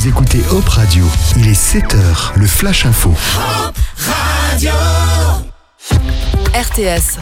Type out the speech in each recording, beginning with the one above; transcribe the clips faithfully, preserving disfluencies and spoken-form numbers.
Vous écoutez Hop Radio. Il est sept heures, le Flash Info. Hop Radio. R T S.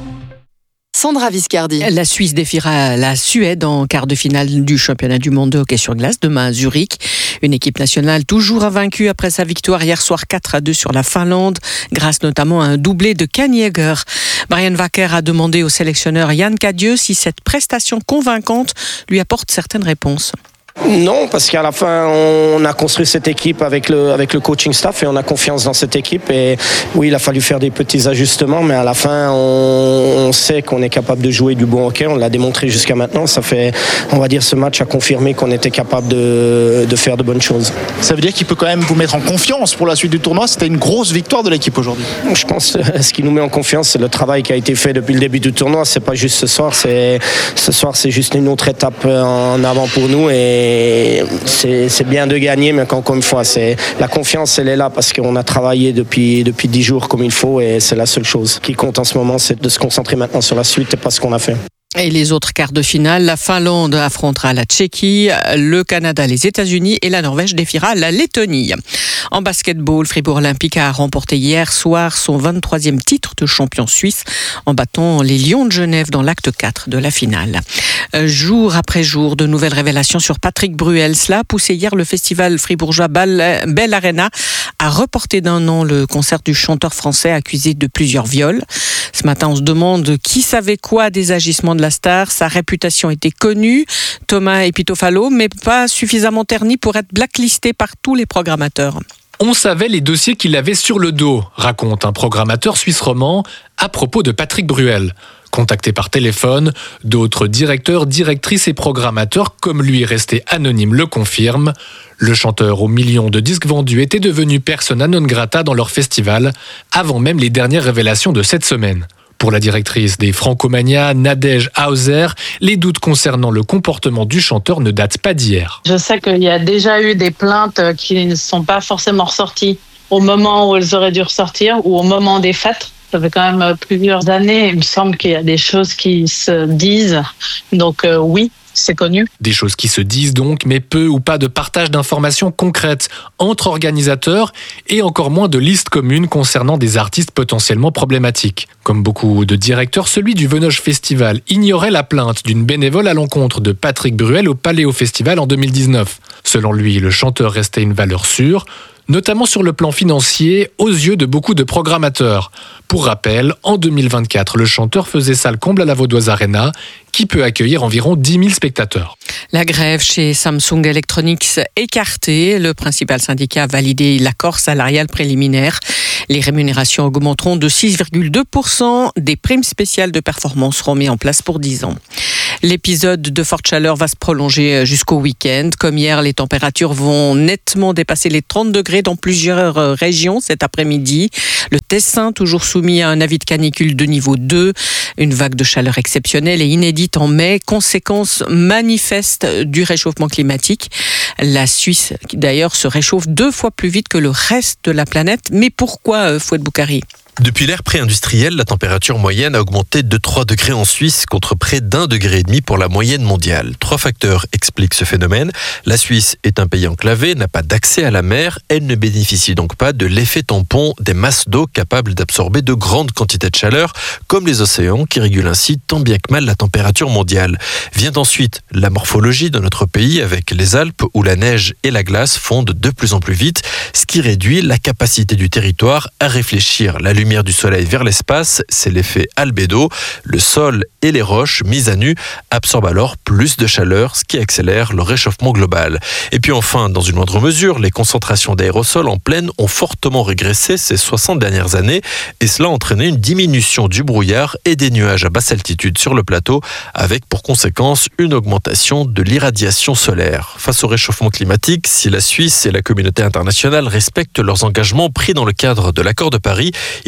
Sandra Viscardi. La Suisse défiera la Suède en quart de finale du championnat du monde de hockey sur glace demain à Zurich. Une équipe nationale toujours invaincue après sa victoire hier soir quatre à deux sur la Finlande, grâce notamment à un doublé de Kaniegger. Brian Wacker a demandé au sélectionneur Yann Cadieux si cette prestation convaincante lui apporte certaines réponses. Non, parce qu'à la fin, on a construit cette équipe avec le, avec le coaching staff et on a confiance dans cette équipe. Et oui, il a fallu faire des petits ajustements, mais à la fin, on, on sait qu'on est capable de jouer du bon hockey. On l'a démontré jusqu'à maintenant. Ça fait, on va dire, ce match a confirmé qu'on était capable de, de faire de bonnes choses. Ça veut dire qu'il peut quand même vous mettre en confiance pour la suite du tournoi. C'était une grosse victoire de l'équipe aujourd'hui. Je pense que ce qui nous met en confiance, c'est le travail qui a été fait depuis le début du tournoi. C'est pas juste ce soir. C'est, ce soir, c'est juste une autre étape en avant pour nous. Et Et c'est, c'est bien de gagner, mais encore une fois, c'est, la confiance, elle est là parce qu'on a travaillé depuis, depuis dix jours comme il faut et c'est la seule chose qui compte en ce moment, c'est de se concentrer maintenant sur la suite et pas ce qu'on a fait. Et les autres quarts de finale, la Finlande affrontera la Tchéquie, le Canada les États-Unis et la Norvège défiera la Lettonie. En basketball, Fribourg Olympique a remporté hier soir son vingt-troisième titre de champion suisse en battant les Lions de Genève dans l'acte quatre de la finale. Jour après jour, de nouvelles révélations sur Patrick Bruel. Cela a poussé hier le festival fribourgeois Bell Arena à reporter d'un an le concert du chanteur français accusé de plusieurs viols. Ce matin, on se demande qui savait quoi des agissements de la star. Sa réputation était connue, Thomas Epitofalo, mais pas suffisamment ternie pour être blacklisté par tous les programmateurs. On savait les dossiers qu'il avait sur le dos, raconte un programmateur suisse roman à propos de Patrick Bruel. Contacté par téléphone, d'autres directeurs, directrices et programmateurs, comme lui resté anonyme, le confirment. Le chanteur aux millions de disques vendus était devenu persona non grata dans leur festival, avant même les dernières révélations de cette semaine. Pour la directrice des Francomania, Nadège Hauser, les doutes concernant le comportement du chanteur ne datent pas d'hier. Je sais qu'il y a déjà eu des plaintes qui ne sont pas forcément ressorties au moment où elles auraient dû ressortir ou au moment des fêtes. Ça fait quand même plusieurs années. Il me semble qu'il y a des choses qui se disent. Donc euh, oui, c'est connu. Des choses qui se disent donc, mais peu ou pas de partage d'informations concrètes entre organisateurs et encore moins de listes communes concernant des artistes potentiellement problématiques. Comme beaucoup de directeurs, celui du Venoge Festival ignorait la plainte d'une bénévole à l'encontre de Patrick Bruel au Paléo Festival en deux mille dix-neuf. Selon lui, le chanteur restait une valeur sûre, notamment sur le plan financier, aux yeux de beaucoup de programmateurs. Pour rappel, en deux mille vingt-quatre, le chanteur faisait salle comble à la Vaudoise Arena, qui peut accueillir environ dix mille spectateurs. La grève chez Samsung Electronics écartée. Le principal syndicat a validé l'accord salarial préliminaire. Les rémunérations augmenteront de six virgule deux pour cent. Des primes spéciales de performance seront mises en place pour dix ans. L'épisode de forte chaleur va se prolonger jusqu'au week-end. Comme hier, les températures vont nettement dépasser les trente degrés dans plusieurs régions cet après-midi. Le Tessin, toujours soumis à un avis de canicule de niveau deux. Une vague de chaleur exceptionnelle et inédite en mai. Conséquence manifeste du réchauffement climatique. La Suisse, qui d'ailleurs se réchauffe deux fois plus vite que le reste de la planète. Mais pourquoi, Fouad Boukari ? Depuis l'ère pré-industrielle, la température moyenne a augmenté de trois degrés en Suisse contre près d'un degré et demi pour la moyenne mondiale. Trois facteurs expliquent ce phénomène. La Suisse est un pays enclavé, n'a pas d'accès à la mer. Elle ne bénéficie donc pas de l'effet tampon des masses d'eau capables d'absorber de grandes quantités de chaleur, comme les océans qui régulent ainsi tant bien que mal la température mondiale. Vient ensuite la morphologie de notre pays avec les Alpes où la neige et la glace fondent de plus en plus vite, ce qui réduit la capacité du territoire à réfléchir la lumière du soleil vers l'espace, c'est l'effet albédo. Le sol et les roches mises à nu absorbent alors plus de chaleur, ce qui accélère le réchauffement global. Et puis enfin, dans une moindre mesure, les concentrations d'aérosols en plaine ont fortement régressé ces soixante dernières années et cela a entraîné une diminution du brouillard et des nuages à basse altitude sur le plateau, avec pour conséquence une augmentation de l'irradiation solaire. Face au réchauffement climatique, si la Suisse et la communauté internationale respectent leurs engagements pris dans le cadre de l'accord de Paris, il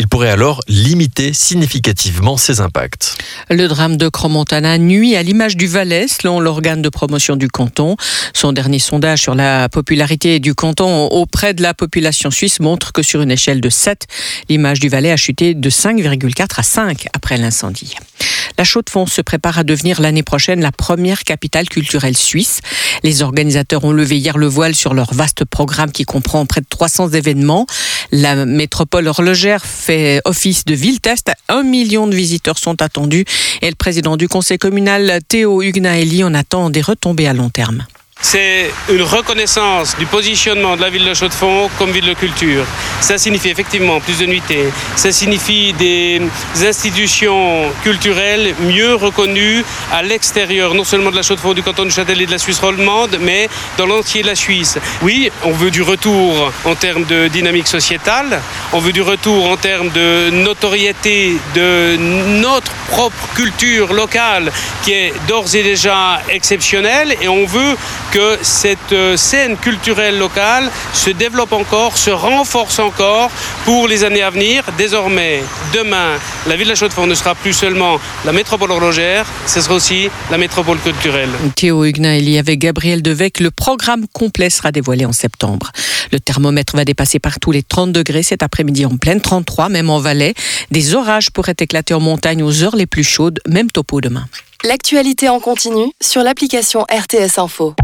Il pourrait alors limiter significativement ses impacts. Le drame de Crans-Montana nuit à l'image du Valais, selon l'organe de promotion du canton. Son dernier sondage sur la popularité du canton auprès de la population suisse montre que sur une échelle de sept, l'image du Valais a chuté de cinq virgule quatre à cinq après l'incendie. La Chaux-de-Fonds se prépare à devenir l'année prochaine la première capitale culturelle suisse. Les organisateurs ont levé hier le voile sur leur vaste programme qui comprend près de trois cents événements. La métropole horlogère fait office de ville-test. Un million de visiteurs sont attendus et le président du conseil communal, Théo Hugnaeli, en attend des retombées à long terme. C'est une reconnaissance du positionnement de la ville de Chaux-de-Fonds comme ville de culture. Ça signifie effectivement plus de nuitées. Ça signifie des institutions culturelles mieux reconnues à l'extérieur, non seulement de la Chaux-de-Fonds, du canton du Châtel et de la Suisse romande, mais dans l'entier de la Suisse. Oui, on veut du retour en termes de dynamique sociétale, on veut du retour en termes de notoriété de notre propre culture locale qui est d'ores et déjà exceptionnelle, et on veut que cette scène culturelle locale se développe encore, se renforce encore pour les années à venir. Désormais, demain, la ville de la Chaux-de-Fonds ne sera plus seulement la métropole horlogère, ce sera aussi la métropole culturelle. Théo Hugnaeli avec Gabriel Devec, le programme complet sera dévoilé en septembre. Le thermomètre va dépasser partout les trente degrés cet après-midi en pleine, trente-trois même en Valais. Des orages pourraient éclater en montagne aux heures les plus chaudes, même topo demain. L'actualité en continu sur l'application R T S Info.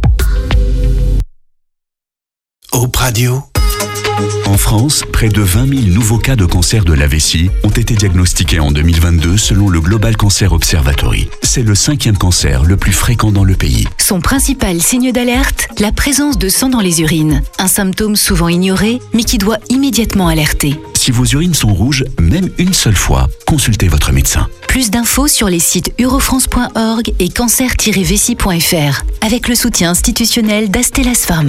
Hope Radio. En France, près de vingt mille nouveaux cas de cancer de la vessie ont été diagnostiqués en deux mille vingt-deux selon le Global Cancer Observatory. C'est le cinquième cancer le plus fréquent dans le pays. Son principal signe d'alerte, la présence de sang dans les urines. Un symptôme souvent ignoré, mais qui doit immédiatement alerter. Si vos urines sont rouges, même une seule fois, consultez votre médecin. Plus d'infos sur les sites eurofrance point org et cancer tiret vessie point f r avec le soutien institutionnel d'Astellas Pharma.